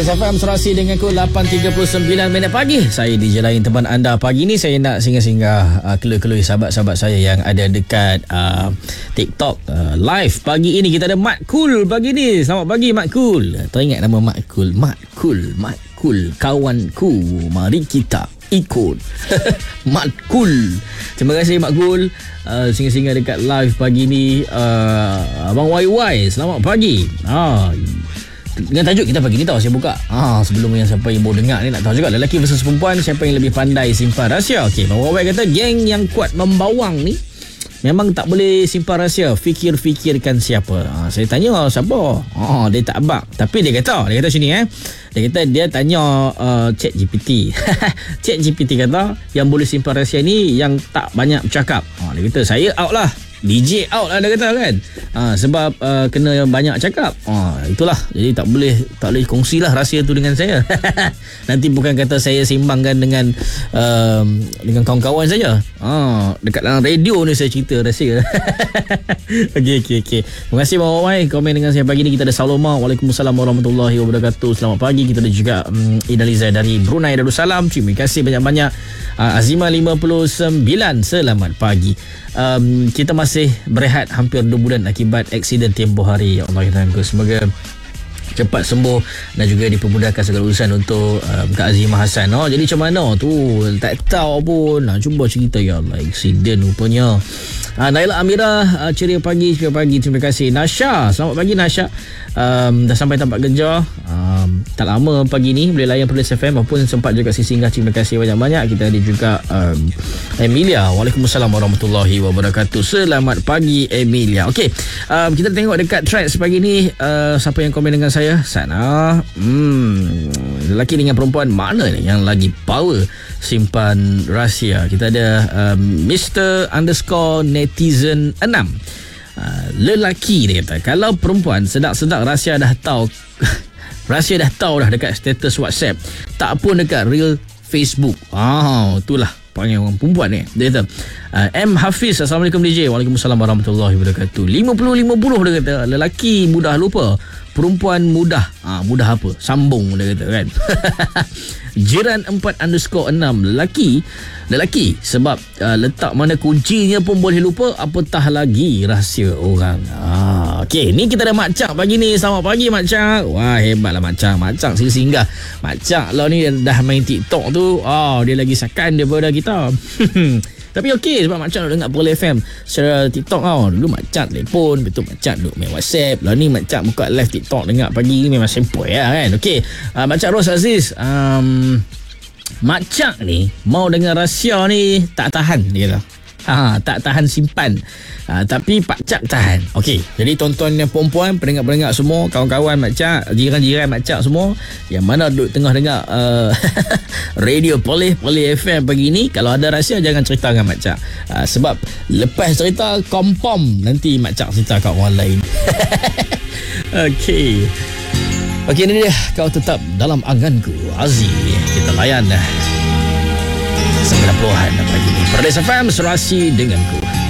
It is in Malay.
Perlis FM serasi dengan ku 8.39 minit pagi. Saya DJ Lain teman anda. Pagi ni saya nak singgah-singgah kelui-kelui sahabat-sahabat saya yang ada dekat TikTok live. Pagi ini kita ada Mat Cool pagi ni. Selamat pagi Mat Cool. Teringat nama Mat Cool. Mat Cool kawanku. Mari kita ikut Mat Cool. Terima kasih Mat Cool singgah-singgah dekat live pagi ni. Abang YY selamat pagi. Dengan tajuk kita pagi ni tahu saya buka. Sebelum yang siapa yang baru dengar ni nak tahu juga lelaki versus perempuan, siapa yang lebih pandai simpan rahsia. Okey, Bang Wawai kata geng yang kuat membawang ni memang tak boleh simpan rahsia. Fikir-fikirkan siapa. Saya tanya siapa? Dia tak abang. Tapi dia kata sini dia kata dia tanya ChatGPT. ChatGPT kata yang boleh simpan rahsia ni yang tak banyak bercakap. Dia kata saya out lah. DJ out lah dia kata kan. Sebab kena banyak cakap. Itulah. Jadi tak boleh kongsilah rahsia tu dengan saya. Nanti bukan kata saya simbangkan dengan kawan-kawan saja. Dekat dalam radio ni saya cerita rahsia. Okey. Terima kasih Bang Wawai komen dengan saya pagi ni. Kita ada Saloma. Waalaikumsalam warahmatullahi wabarakatuh. Selamat pagi. Kita ada juga Idaliza dari Brunei Darussalam. Terima kasih banyak-banyak. Azima 59. Selamat pagi. Kita masih berehat hampir 2 bulan akibat aksiden tempoh hari. Ya Allah, semoga cepat sembuh dan juga dipermudahkan segala urusan untuk Kak Azimah Hassan. Jadi macam mana tu tak tahu pun. Cuba cerita. Ya Allah, aksiden rupanya. Naila Amira, ceria pagi. Terima kasih. Nasha, selamat pagi Nasha. Dah sampai tempat kerja. Tak lama pagi ni boleh layan Perlis FM walaupun sempat juga singgah. Terima kasih banyak-banyak. Kita ada juga Emilia. Waalaikumsalam warahmatullahi wabarakatuh. Selamat pagi Emilia. Okey, kita tengok dekat threads pagi ni. Siapa yang komen dengan saya sana? Lelaki dengan perempuan mana ni yang lagi power simpan rahsia? Kita ada Mr. _netizen 6. Lelaki dia kata kalau perempuan sedap-sedap rahsia dah tahu dah dekat status WhatsApp, tak pun dekat real Facebook. Itulah panggil orang perempuan ni. Dia kata M. Hafiz, Assalamualaikum DJ. Waalaikumsalam warahmatullahi wabarakatuh. 50-50 dia kata lelaki mudah lupa, perempuan mudah apa? Sambung dia kata kan. Jiran 4_6 lelaki sebab letak mana kuncinya pun boleh lupa, apatah lagi rahsia orang. Okey, ni kita ada Mak Cak pagi ni. Selamat pagi Mak Cak. Wah, hebatlah Mak Cak. Mak Cak singgah. Mak Cak lah ni dah main TikTok tu. Dia lagi sakan daripada kita. Tapi okey sebab Mak Cak nak dengar Perlis FM secara TikTok Dulu Mak Cak telefon, betul Mak Cak duduk main WhatsApp. Lah ni Mak Cak buka live TikTok dengar pagi ni memang sempoi lah kan. Okey, Mak Cak Ros Aziz, Mak Cak ni mau dengar rahsia ni tak tahan dia kata. Tak tahan simpan. Tapi Pak Cak tahan. Okey, jadi tuan-tuan yang perempuan, pendengar-pendengar semua, kawan-kawan Mak Cak, jiran-jiran Mak Cak semua yang mana duduk tengah dengar radio Perlis FM pagi ni, kalau ada rahsia jangan cerita dengan Mak Cak. Sebab lepas cerita kompom nanti Mak Cak cerita kat orang lain. Okey, ni dia. Kau tetap dalam anganku, Aziz. Kita layan 90-an pagi ni. Perlis FM serasi denganku.